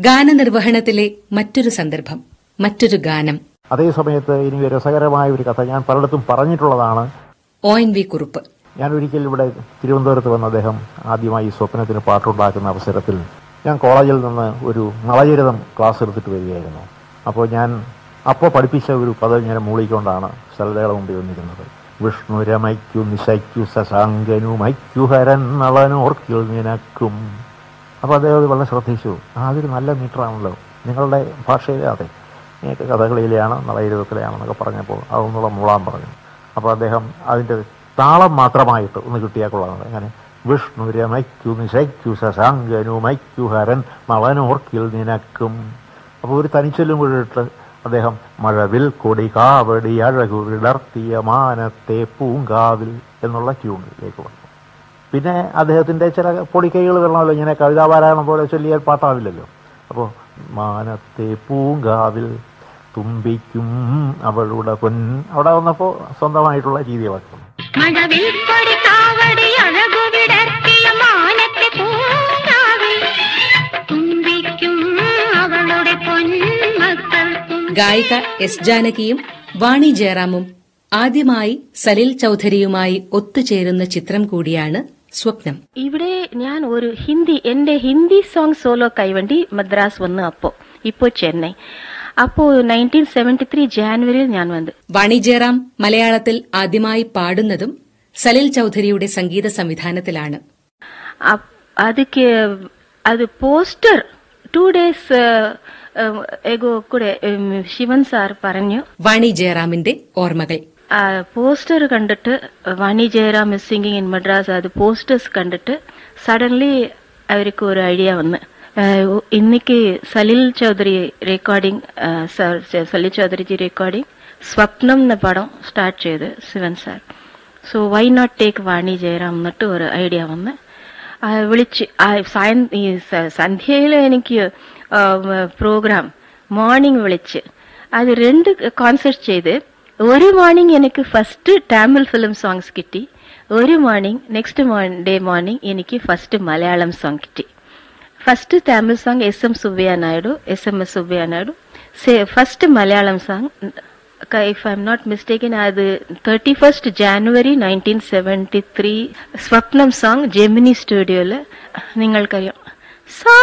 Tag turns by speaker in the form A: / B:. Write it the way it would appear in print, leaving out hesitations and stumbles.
A: ഗാനനിർവഹണത്തിലെ മറ്റൊരു സന്ദർഭം, മറ്റൊരു ഗാനം.
B: അതേ സമയത്ത് ഇനി രസകരമായ ഒരു കഥ ഞാൻ പലയിടത്തും പറഞ്ഞിട്ടുള്ളതാണ്.
A: ONV കുറുപ്പ്.
B: ഞാൻ ഒരിക്കൽ ഇവിടെ തിരുവനന്തപുരത്ത് വന്ന അദ്ദേഹം ആദ്യമായി സ്വപ്നത്തിന് പാട്ടുണ്ടാക്കുന്ന അവസരത്തിൽ ഞാൻ കോളേജിൽ നിന്ന് ഒരു നളചരിതം ക്ലാസ് എടുത്തിട്ട് വരികയായിരുന്നു. അപ്പോൾ ഞാൻ പഠിപ്പിച്ച ഒരു പദം ഇങ്ങനെ മൂളിക്കൊണ്ടാണ് സ്ഥലതയുടെ മുമ്പിൽ വന്നിരുന്നത്. വിഷ്ണു രമയ്ക്കു നിശയ്ക്കു ശശാങ്കനു മയ്ക്കു ഹരൻ നളനോർക്കിൽ നിനക്കും. അപ്പോൾ അദ്ദേഹം അത് വളരെ ശ്രദ്ധിച്ചു. അതൊരു നല്ല മീറ്ററാണല്ലോ, നിങ്ങളുടെ ഭാഷയിലെ അതെ കഥകളിയിലെയാണ് നളചരിതത്തിലെയാണെന്നൊക്കെ പറഞ്ഞപ്പോൾ അതൊന്നുള്ള മൂളാൻ പറഞ്ഞു. അപ്പോൾ അദ്ദേഹം അതിൻ്റെ താളം മാത്രമായിട്ട് ഒന്ന് കിട്ടിയാൽ കൊള്ളാറുണ്ട്. അങ്ങനെ വിഷ്ണു രമയ്ക്കു നിശയ്ക്കു ശശാങ്കനു മയ്ക്കു ഹരൻ നളനോർക്കിൽ നിനക്കും. അപ്പോൾ ഒരു തനിച്ചൊല്ലും കൂടി ഇട്ട് അദ്ദേഹം മഴവിൽ കൊടി കാവടി അഴകു വിടർത്തിയ മാനത്തെ പൂങ്കാവിൽ എന്നുള്ള ട്യൂണിലേക്ക് വന്നു. പിന്നെ അദ്ദേഹത്തിൻ്റെ ചില പൊടിക്കൈകൾ വരണമല്ലോ, ഇങ്ങനെ കവിതാപാരായണം പോലെ ചൊല്ലിയാൽ പാട്ടാവില്ലല്ലോ. അപ്പോൾ മാനത്തെ പൂങ്കാവിൽ തുമ്പിക്കും അവളുടെ പൊൻ, അവിടെ വന്നപ്പോൾ സ്വന്തമായിട്ടുള്ള രീതികളൊക്കെ.
A: ഗായിക S. ജാനകിയും വാണി ജയറാമും ആദ്യമായി സലിൽ ചൌധരിയുമായി ഒത്തുചേരുന്ന ചിത്രം കൂടിയാണ് സ്വപ്നം.
C: ഇവിടെ ഞാൻ ഒരു എന്റെ ഹിന്ദി സോങ് സോലോ കൈവണ്ടി മദ്രാസ് വന്ന് ഇപ്പോ ചെന്നൈ. അപ്പോ 1973 ജാനുവരിയിൽ ഞാൻ വന്നു.
A: വാണി ജയറാം മലയാളത്തിൽ ആദ്യമായി പാടുന്നതും സലിൽ ചൌധരിയുടെ സംഗീത സംവിധാനത്തിലാണ്.
C: അത് പോസ്റ്റർ 2 days എഗോ കൂടെ ശിവൻ സാർ പറഞ്ഞു.
A: വാണി ജയറാമിന്റെ ഓർമ്മകൾ.
C: പോസ്റ്റർ കണ്ടിട്ട് വാണി Jayaram is singing in Madras, അത് പോസ്റ്റേഴ്സ് കണ്ടിട്ട് സഡൻലി അവർക്ക് ഒരു ഐഡിയ വന്ന് ഇന്നിക്ക് സലിൽ ചൗധരി റെക്കോർഡിംഗ് സലിൽ ചൗധരിജി റെക്കോർഡിംഗ് സ്വപ്നം എന്ന പടം സ്റ്റാർട്ട് ചെയ്ത് Shivan sir. So why not take വാണി ജയറാം എന്നിട്ട് ഒരു ഐഡിയ വന്ന് വിളിച്ച് സന്ധ്യയിൽ എനിക്ക് പ്രോഗ്രാം മോർണിംഗ് വിളിച്ച് അത് 2 കോൺസെർട്ട് ചെയ്ത്. ഒരു മോർണിംഗ് എനിക്ക് ഫസ്റ്റ് തമിഴ് ഫിലിം സോങ്സ് കിട്ടി, ഒരു മോർണിംഗ് നെക്സ്റ്റ് ഡേ മോർണിംഗ് എനിക്ക് ഫസ്റ്റ് മലയാളം സോങ് കിട്ടി. First Tamil song SM Subbaiah Naidu, first Malayalam song if I am not mistaken അത് 31st January 1973 സ്വപ്നം സോങ് ജെമിനി സ്റ്റുഡിയോയില്. നിങ്ങൾക്കറിയാം